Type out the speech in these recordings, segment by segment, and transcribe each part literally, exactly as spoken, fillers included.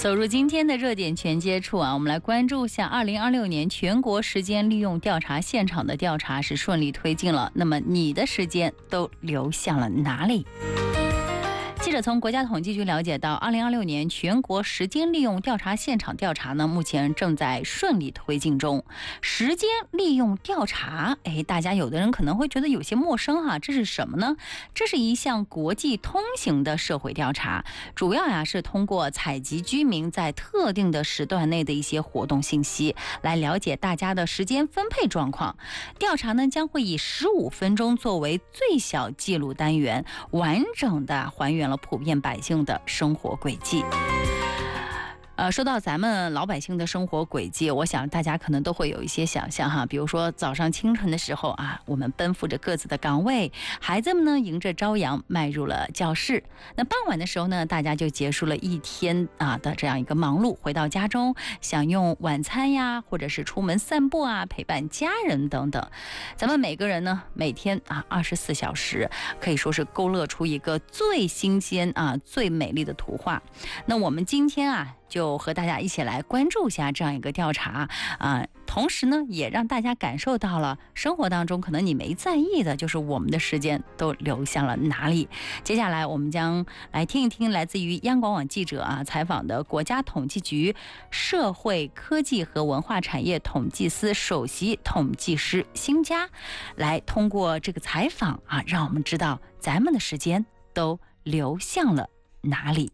走入今天的热点全接触啊，我们来关注一下二零二六年全国时间利用调查现场的调查是顺利推进了，那么你的时间都流向了哪里？记者从国家统计局了解到，二零二六年全国时间利用调查现场调查呢，目前正在顺利推进中。时间利用调查，哎，大家有的人可能会觉得有些陌生哈、啊，这是什么呢？这是一项国际通行的社会调查，主要呀是通过采集居民在特定的时段内的一些活动信息，来了解大家的时间分配状况。调查呢将会以十五分钟作为最小记录单元，完整的还原了普遍百姓的生活轨迹。呃，说到咱们老百姓的生活轨迹，我想大家可能都会有一些想象哈，比如说早上清晨的时候啊，我们奔赴着各自的岗位，孩子们呢迎着朝阳迈入了教室。那傍晚的时候呢，大家就结束了一天啊的这样一个忙碌，回到家中享用晚餐呀，或者是出门散步啊，陪伴家人等等。咱们每个人呢，每天啊二十四小时，可以说是勾勒出一个最新鲜啊、最美丽的图画。那我们今天啊，就和大家一起来关注一下这样一个调查啊，同时呢，也让大家感受到了生活当中可能你没在意的，就是我们的时间都流向了哪里。接下来我们将来听一听来自于央广网记者啊采访的国家统计局社会科技和文化产业统计司首席统计师辛佳，来通过这个采访啊，让我们知道咱们的时间都流向了哪里。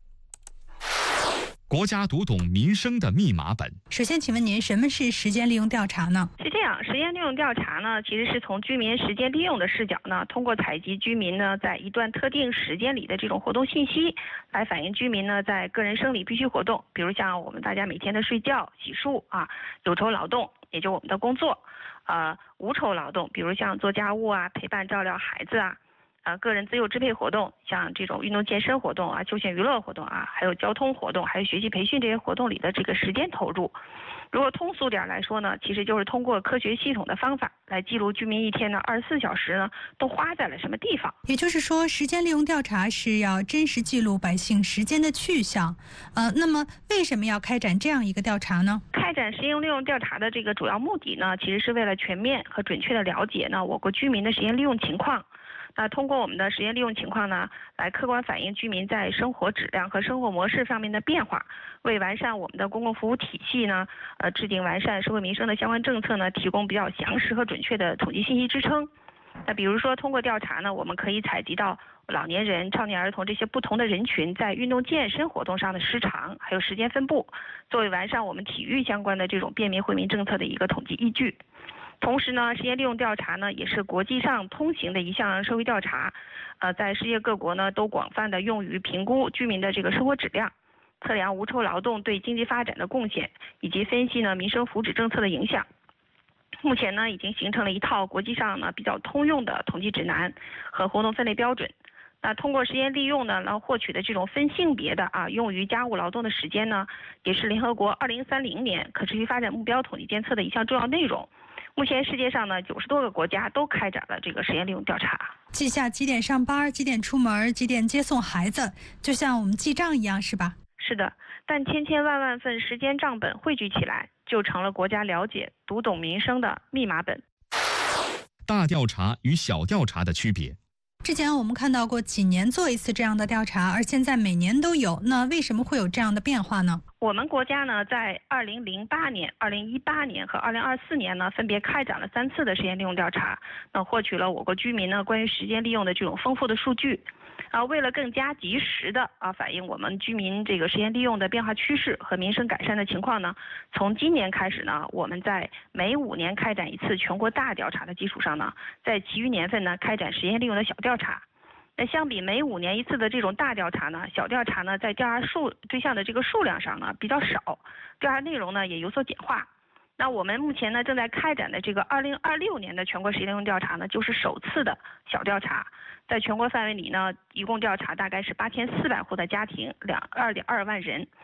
国家读懂民生的密码本。 首先，请问您，什么是时间利用调查呢？ 是这样，时间利用调查呢，其实是从居民时间利用的视角呢，通过采集居民呢在一段特定时间里的这种活动信息，来反映居民呢在个人生理必需活动，比如像我们大家每天的睡觉、洗漱啊，有酬劳动，也就我们的工作，呃，无酬劳动，比如像做家务啊、陪伴照料孩子啊。呃，个人自由支配活动，像这种运动健身活动啊、休闲娱乐活动啊，还有交通活动，还有学习培训这些活动里的这个时间投入。如果通俗点来说呢，其实就是通过科学系统的方法来记录居民一天的二十四小时呢都花在了什么地方。 也就是说，时间利用调查是要真实记录百姓时间的去向。呃，那么为什么要开展这样一个调查呢？ 开展时间利用调查的这个主要目的呢，其实是为了全面和准确的了解呢我国居民的时间利用情况。那通过我们的时间利用情况呢，来客观反映居民在生活质量和生活模式方面的变化，为完善我们的公共服务体系呢，呃，制定完善社会民生的相关政策呢，提供比较详实和准确的统计信息支撑。那比如说，通过调查呢，我们可以采集到老年人、少年儿童这些不同的人群在运动健身活动上的时长，还有时间分布，作为完善我们体育相关的这种便民惠民政策的一个统计依据。同时呢，时间利用调查呢，也是国际上通行的一项社会调查，呃，在世界各国呢都广泛的用于评估居民的这个生活质量，测量无酬劳动对经济发展的贡献，以及分析呢民生福祉政策的影响。目前呢，已经形成了一套国际上呢比较通用的统计指南和活动分类标准。那通过时间利用呢，然后获取的这种分性别的啊用于家务劳动的时间呢，也是联合国二零三零年可持续发展目标统计监测的一项重要内容。目前世界上呢，九十多个国家都开展了这个时间利用调查， 记下几点上班、几点出门、几点接送孩子，就像我们记账一样，是吧？ 是的，但千千万万份时间账本汇聚起来，就成了国家了解、读懂民生的密码本。 大调查与小调查的区别。 之前我们看到过几年做一次这样的调查，而现在每年都有，那为什么会有这样的变化呢？ 我们国家呢，在二零零八年、二零一八年和二零二四年呢，分别开展了三次的时间利用调查，那获取了我国居民呢关于时间利用的这种丰富的数据。啊，为了更加及时的啊反映我们居民这个时间利用的变化趋势和民生改善的情况呢，从今年开始呢，我们在每五年开展一次全国大调查的基础上呢，在其余年份呢开展时间利用的小调查。那相比每五年一次的这种大调查呢，小调查呢在调查数对象的这个数量上呢比较少，调查内容呢也有所简化。那我们目前呢正在开展的这个二零二六年的全国时间利用调查呢，就是首次的小调查，在全国范围里呢，一共调查大概是八千四百户的家庭，两二点二万人。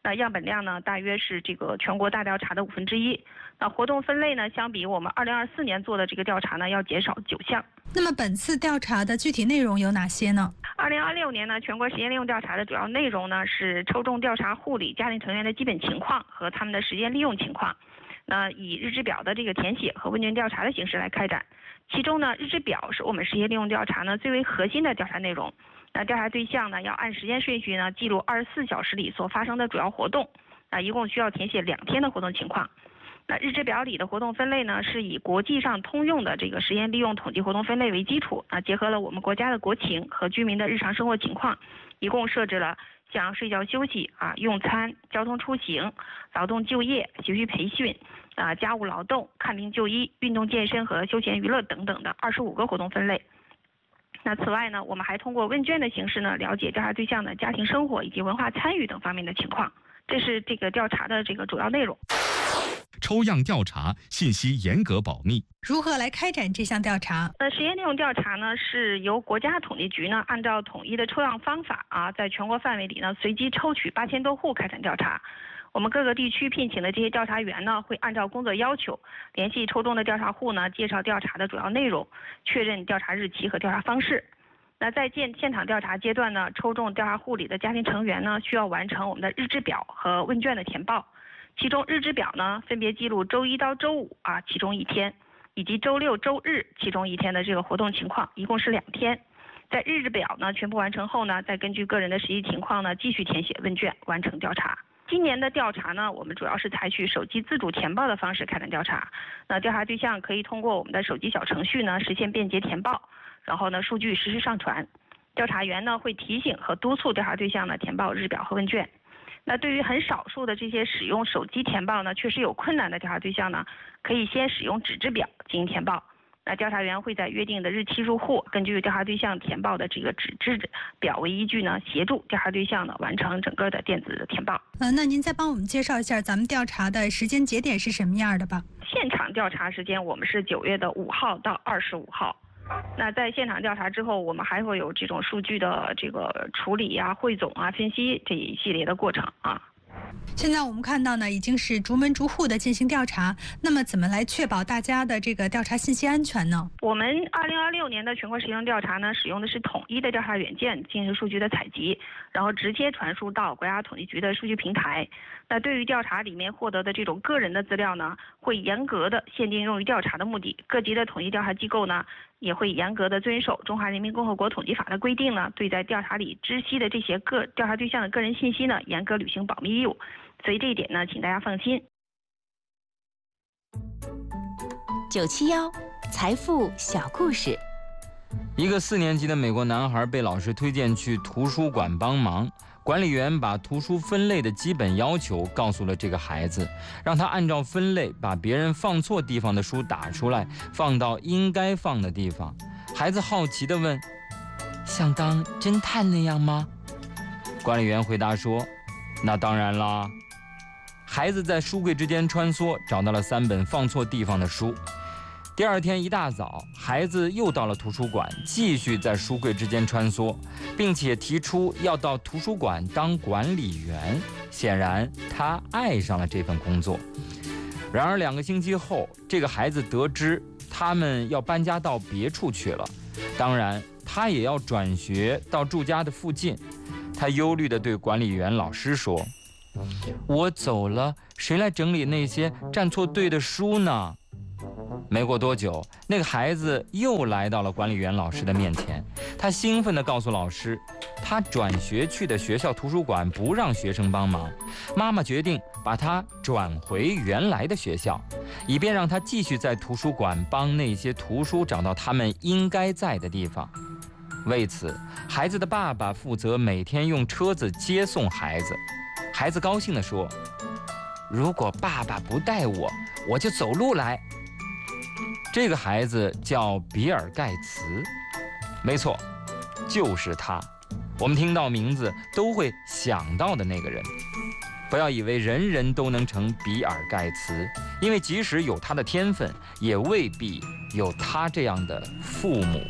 那样本量呢，大约是这个全国大调查的五分之一。那活动分类呢，相比我们二零二四年做的这个调查呢，要减少九项。 那么本次调查的具体内容有哪些呢？ 二零二六年呢，全国实践利用调查的主要内容呢是抽中调查户里家庭成员的基本情况和他们的实践利用情况。那以日志表的这个填写和问卷调查的形式来开展。其中呢，日志表是我们实践利用调查呢最为核心的调查内容。那调查对象呢，要按时间顺序呢记录二十四小时里所发生的主要活动。啊，一共需要填写两天的活动情况。那日志表里的活动分类呢，是以国际上通用的这个实验利用统计活动分类为基础，啊，结合了我们国家的国情和居民的日常生活情况，一共设置了像睡觉休息啊、用餐、交通出行、劳动就业、学习培训、啊家务劳动、看病就医、运动健身和休闲娱乐等等的二十五个活动分类。那此外呢，我们还通过问卷的形式呢，了解调查对象的家庭生活以及文化参与等方面的情况。这是这个调查的这个主要内容。 抽样调查信息严格保密。 如何来开展这项调查？ 呃，实验利用调查呢，是由国家统计局呢，按照统一的抽样方法啊，在全国范围里呢，随机抽取八千多户开展调查。我们各个地区聘请的这些调查员呢，会按照工作要求，联系抽中的调查户呢，介绍调查的主要内容，确认调查日期和调查方式。那在现现场调查阶段呢，抽中调查户里的家庭成员呢，需要完成我们的日志表和问卷的填报。其中日志表呢，分别记录周一到周五啊其中一天，以及周六周日其中一天的这个活动情况，一共是两天。在日志表呢全部完成后呢，再根据个人的实际情况呢，继续填写问卷，完成调查。今年的调查呢，我们主要是采取手机自主填报的方式开展调查。那调查对象可以通过我们的手机小程序呢，实现便捷填报。然后呢，数据实时上传，调查员呢会提醒和督促调查对象呢填报日表和问卷。那对于很少数的这些使用手机填报呢确实有困难的调查对象呢，可以先使用纸质表进行填报。那调查员会在约定的日期入户，根据调查对象填报的这个纸质表为依据呢，协助调查对象呢完成整个的电子的填报。 呃，那您再帮我们介绍一下咱们调查的时间节点是什么样的吧？ 现场调查时间我们是九月的五号到二十五号。那在现场调查之后，我们还会有这种数据的这个处理呀、汇总啊、分析这一系列的过程啊。 现在我们看到呢，已经是逐门逐户的进行调查。那么，怎么来确保大家的这个调查信息安全呢？ 我们二零二六年的全国实验调查呢，使用的是统一的调查软件进行数据的采集，然后直接传输到国家统计局的数据平台。那对于调查里面获得的这种个人的资料呢，会严格的限定用于调查的目的。各级的统一调查机构呢，也会严格的遵守《中华人民共和国统计法》的规定呢，对在调查里知悉的这些个调查对象的个人信息呢，严格履行保密义务。所以这一点呢，请大家放心。 九七幺财富小故事。 一个四年级的美国男孩被老师推荐去图书馆帮忙，管理员把图书分类的基本要求告诉了这个孩子，让他按照分类把别人放错地方的书打出来，放到应该放的地方。孩子好奇地问：像当侦探那样吗？管理员回答说：那当然啦。孩子在书柜之间穿梭，找到了三本放错地方的书。第二天一大早，孩子又到了图书馆，继续在书柜之间穿梭，并且提出要到图书馆当管理员。显然，他爱上了这份工作。然而，两个星期后，这个孩子得知他们要搬家到别处去了，当然，他也要转学到住家的附近。他忧虑地对管理员老师说：我走了，谁来整理那些站错队的书呢？没过多久，那个孩子又来到了管理员老师的面前。他兴奋地告诉老师，他转学去的学校图书馆不让学生帮忙，妈妈决定把他转回原来的学校，以便让他继续在图书馆帮那些图书找到他们应该在的地方。为此，孩子的爸爸负责每天用车子接送孩子。孩子高兴地说：如果爸爸不带我，我就走路来。这个孩子叫比尔·盖茨，没错，就是他。我们听到名字都会想到的那个人。不要以为人人都能成比尔·盖茨，因为即使有他的天分，也未必有他这样的父母。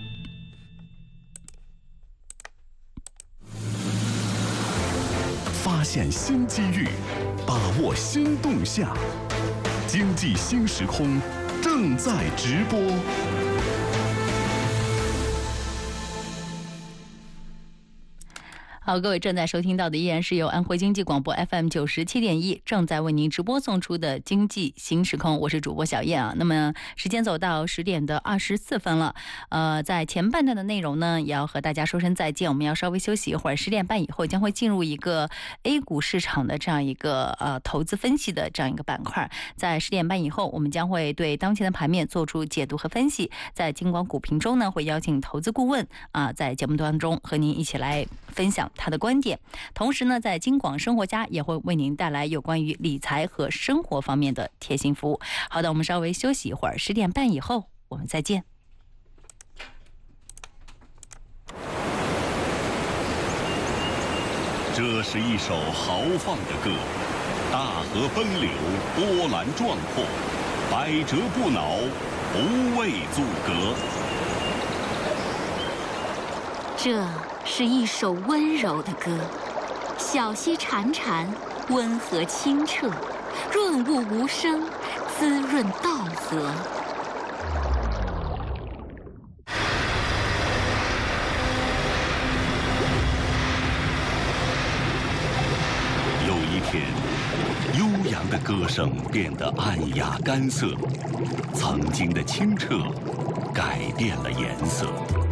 发发现新机遇，把握新动向。经济新时空正在直播。 好，各位正在收听到的依然是由安徽经济广播 F M 九十七点一正在为您直播送出的经济新时空，我是主播小燕啊。那么时间走到十点的二十四分了，呃，在前半段的内容呢，也要和大家说声再见，我们要稍微休息一会儿，十点半以后将会进入一个 A 股市场的这样一个呃投资分析的这样一个板块。在十点半以后，我们将会对当前的盘面做出解读和分析。在金广股评中呢，会邀请投资顾问啊，在节目当中和您一起来分享他的观点。同时呢，在金广生活家也会为您带来有关于理财和生活方面的贴心服务。好的，我们稍微休息一会儿，十点半以后我们再见。 这是一首豪放的歌，大河奔流，波澜壮阔，百折不挠，不畏阻隔。 这是一首温柔的歌，小溪潺潺，温和清澈，润物无声，滋润稻禾。 有一天，悠扬的歌声变得暗哑干涩，曾经的清澈改变了颜色。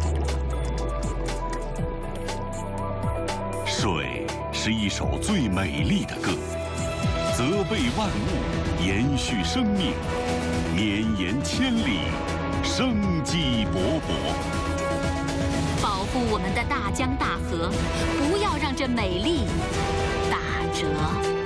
水是一首最美丽的歌，责备万物，延续生命，绵延千里，生机勃勃。 保护我们的大江大河，不要让这美丽打折。